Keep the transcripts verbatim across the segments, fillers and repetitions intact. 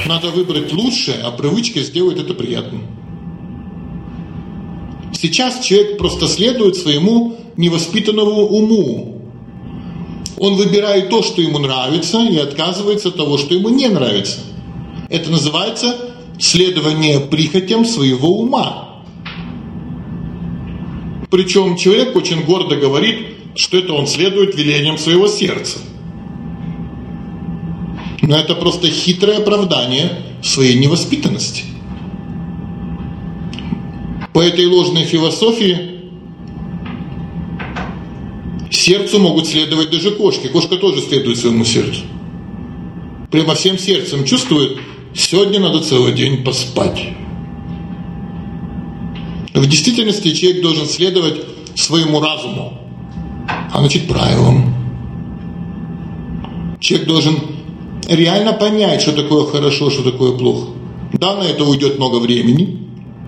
Надо выбрать лучшее, а привычка сделает это приятным. Сейчас человек просто следует своему невоспитанному уму. Он выбирает то, что ему нравится, и отказывается от того, что ему не нравится. Это называется следование прихотям своего ума. Причем человек очень гордо говорит, что это он следует велениям своего сердца. Но это просто хитрое оправдание своей невоспитанности. По этой ложной философии сердцу могут следовать даже кошки. Кошка тоже следует своему сердцу. Прямо всем сердцем чувствует, сегодня надо целый день поспать. В действительности человек должен следовать своему разуму, а значит правилам. Человек должен реально понять, что такое хорошо, что такое плохо. Да, на это уйдет много времени,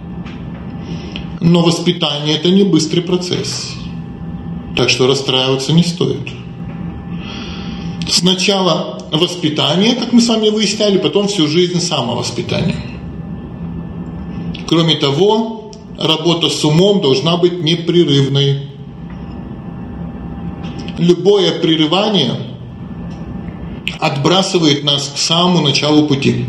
но воспитание – это не быстрый процесс. Так что расстраиваться не стоит. Сначала воспитание, как мы с вами выясняли, потом всю жизнь самовоспитание. Кроме того, работа с умом должна быть непрерывной. Любое прерывание отбрасывает нас к самому началу пути.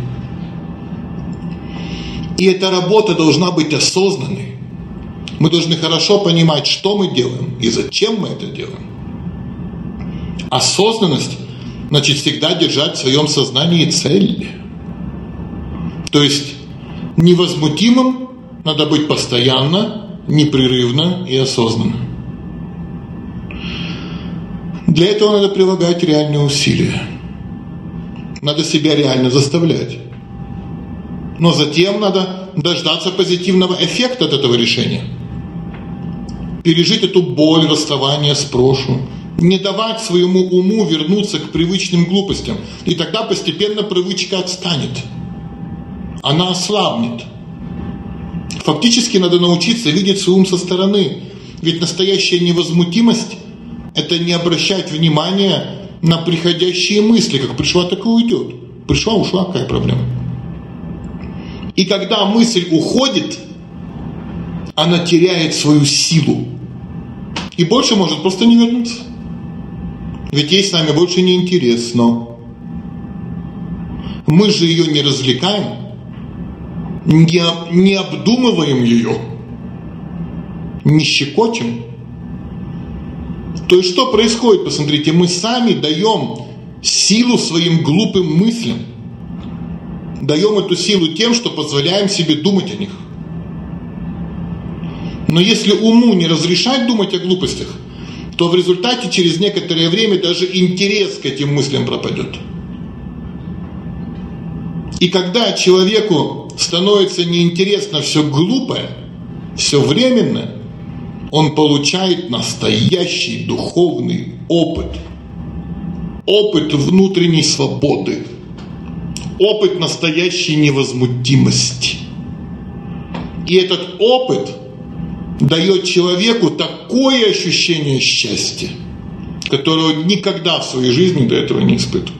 И эта работа должна быть осознанной. Мы должны хорошо понимать, что мы делаем и зачем мы это делаем. Осознанность значит всегда держать в своем сознании цель. То есть невозмутимым надо быть постоянно, непрерывно и осознанно. Для этого надо прилагать реальные усилия. Надо себя реально заставлять. Но затем надо дождаться позитивного эффекта от этого решения. Пережить эту боль расставания с прошлым. Не давать своему уму вернуться к привычным глупостям. И тогда постепенно привычка отстанет. Она ослабнет. Фактически надо научиться видеть свой ум со стороны. Ведь настоящая невозмутимость – это не обращать внимания на приходящие мысли. Как пришла, так и уйдет. Пришла, ушла, какая проблема? И когда мысль уходит, она теряет свою силу. И больше может просто не вернуться. Ведь ей с нами больше не интересно. Мы же ее не развлекаем, не, не обдумываем ее, не щекочем. То есть что происходит? Посмотрите, мы сами даем силу своим глупым мыслям. Даем эту силу тем, что позволяем себе думать о них. Но если уму не разрешать думать о глупостях, то в результате через некоторое время даже интерес к этим мыслям пропадет. И когда человеку становится неинтересно все глупое, все временное, он получает настоящий духовный опыт. Опыт внутренней свободы. Опыт настоящей невозмутимости. И этот опыт дает человеку такое ощущение счастья, которое он никогда в своей жизни до этого не испытывал.